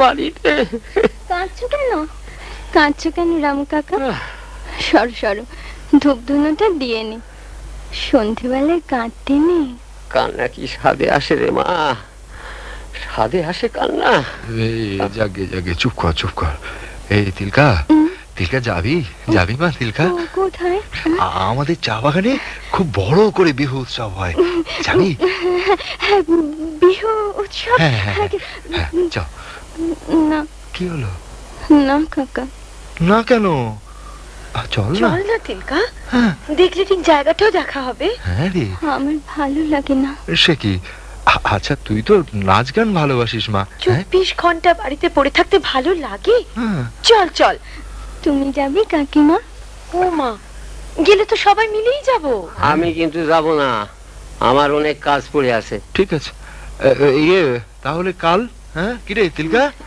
বাড়িতে। কাঁদছো কেন? কাঁদছো কেন রামু কাকা? সরো সরো, ধূপ ধুনোটা দিয়ে নি, সন্ধ্যেবেলায় কাঁদতে নেই। কান্না কি সাধে আসে রে মা? সাধে আসে কান্না? জাগে জাগে, চুপ কর চুপ কর। এই তিলকা, তিলকা যাবি যাবি মা? তিলকা, কোথায়? আমাদের চা বাগানে খুব বড় করে বিহু উৎসব হয়, জানি? বিহু উৎসব? হ্যাঁ হ্যাঁ হ্যাঁ, চল। না। কি হলো? না কাকা। না কেন? চল না। চল না তিলকা, দেখলে ঠিক জায়গাটাও দেখা হবে। হ্যাঁ রে, আমার ভালো লাগে না। সে কি? আচ্ছা, তুই তো নাচ গান ভালোবাসিস মা। 24 ঘন্টা বাড়িতে পড়ে থাকতে ভালো লাগে? হ্যাঁ। চল চল। তুমি যাবে কাকিমা? ও মা, গেলে তো সবাই মিলেই যাব। আমি কিন্তু যাব না, আমার অনেক কাজ পড়ে আছে। ঠিক আছে, ইয়ে তাহলে কাল। হ্যাঁ, কিরে তিলকা?